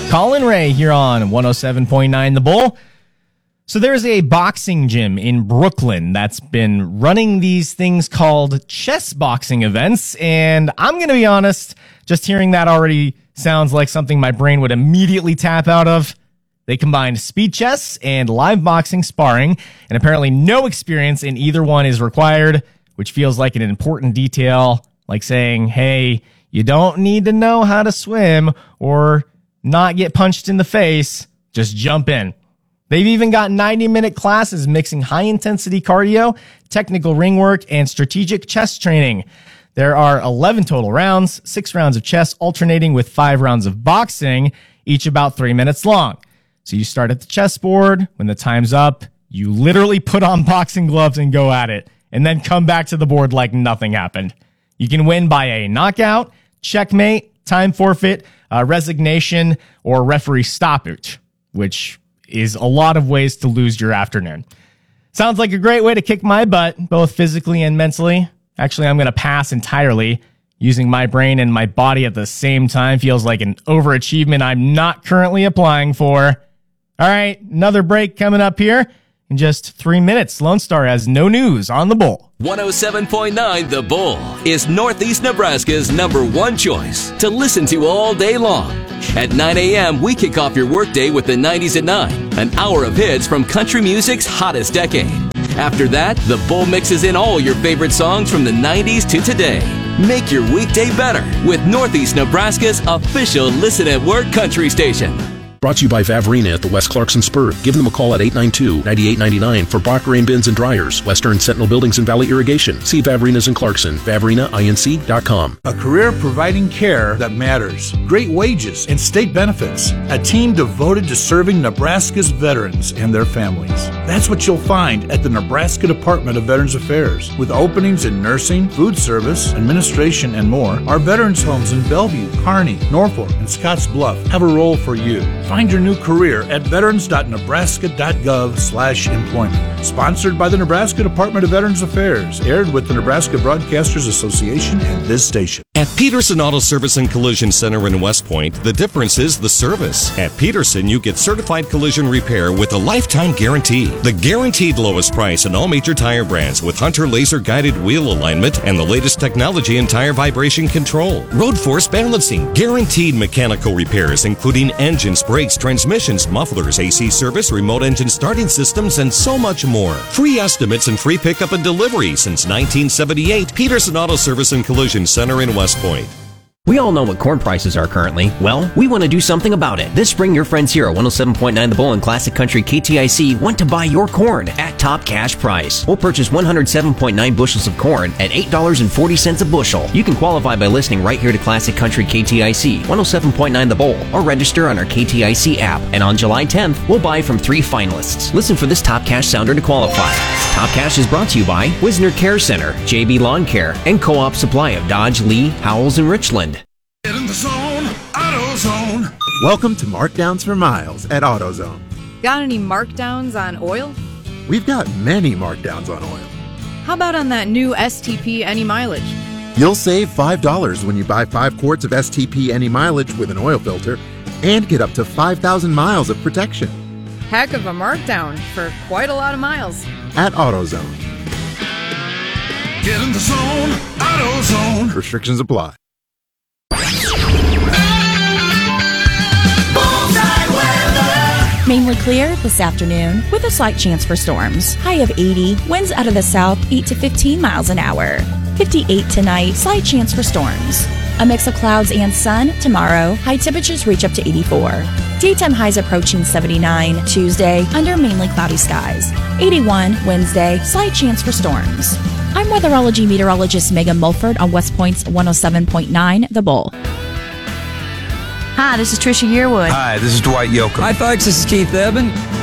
Colin Ray here on 107.9 The Bull. So there's a boxing gym in Brooklyn that's been running these things called chess boxing events. And I'm going to be honest, just hearing that already sounds like something my brain would immediately tap out of. They combine speed chess and live boxing sparring, and apparently no experience in either one is required, which feels like an important detail, like saying, hey, you don't need to know how to swim or not get punched in the face, just jump in. They've even got 90-minute classes mixing high-intensity cardio, technical ring work, and strategic chess training. There are 11 total rounds, 6 rounds of chess alternating with 5 rounds of boxing, each about 3 minutes long. So you start at the chessboard. When the time's up, you literally put on boxing gloves and go at it, and then come back to the board like nothing happened. You can win by a knockout, checkmate, time forfeit, resignation, or referee stoppage, which is a lot of ways to lose your afternoon. Sounds like a great way to kick my butt, both physically and mentally. Actually, I'm going to pass entirely. Using my brain and my body at the same time feels like an overachievement I'm not currently applying for. All right, another break coming up here. In just 3 minutes, Lone Star has no news on the Bull. 107.9 The Bull is Northeast Nebraska's #1 choice to listen to all day long. At 9 a.m., we kick off your workday with the 90s at 9, an hour of hits from country music's hottest decade. After that, The Bull mixes in all your favorite songs from the 90s to today. Make your weekday better with Northeast Nebraska's official Listen at Work country station. Brought to you by Vavrina at the West Clarkson Spur. Give them a call at 892-9899 for Bach Rain Bins and Dryers. Western Sentinel Buildings and Valley Irrigation. See Vavrina's in Clarkson. VavrinaINC.com. A career providing care that matters. Great wages and state benefits. A team devoted to serving Nebraska's veterans and their families. That's what you'll find at the Nebraska Department of Veterans Affairs. With openings in nursing, food service, administration, and more, our veterans homes in Bellevue, Kearney, Norfolk, and Scotts Bluff have a role for you. Find your new career at veterans.nebraska.gov/employment. Sponsored by the Nebraska Department of Veterans Affairs. Aired with the Nebraska Broadcasters Association and this station. At Peterson Auto Service and Collision Center in West Point, the difference is the service. At Peterson, you get certified collision repair with a lifetime guarantee. The guaranteed lowest price in all major tire brands with Hunter laser-guided wheel alignment and the latest technology in tire vibration control. Road force balancing. Guaranteed mechanical repairs including engines, brakes, transmissions, mufflers, AC service, remote engine starting systems, and so much more. Free estimates and free pickup and delivery since 1978. Peterson Auto Service and Collision Center in West Point. We all know what corn prices are currently. Well, we want to do something about it. This spring, your friends here at 107.9 The Bull and Classic Country KTIC want to buy your corn at top cash price. We'll purchase 107.9 bushels of corn at $8.40 a bushel. You can qualify by listening right here to Classic Country KTIC, 107.9 The Bull, or register on our KTIC app. And on July 10th, we'll buy from 3 finalists. Listen for this top cash sounder to qualify. Top Cash is brought to you by Wisner Care Center, JB Lawn Care, and Co-op Supply of Dodge, Lee, Howells, and Richland. Get in the zone, AutoZone. Welcome to Markdowns for Miles at AutoZone. Got any markdowns on oil? We've got many markdowns on oil. How about on that new STP Any Mileage? You'll save $5 when you buy 5 quarts of STP Any Mileage with an oil filter and get up to 5,000 miles of protection. Heck of a markdown for quite a lot of miles. At AutoZone. Get in the zone, AutoZone. Restrictions apply. Mainly clear this afternoon with a slight chance for storms. High of 80, winds out of the south 8 to 15 miles an hour. 58 tonight, slight chance for storms. A mix of clouds and sun tomorrow. High temperatures reach up to 84. Daytime highs approaching 79. Tuesday, under mainly cloudy skies. 81 Wednesday, slight chance for storms. I'm weatherology meteorologist Megan Mulford on West Point's 107.9 The Bull. Hi, this is Trisha Yearwood. Hi, this is Dwight Yoakam. Hi, folks. This is Keith Urban.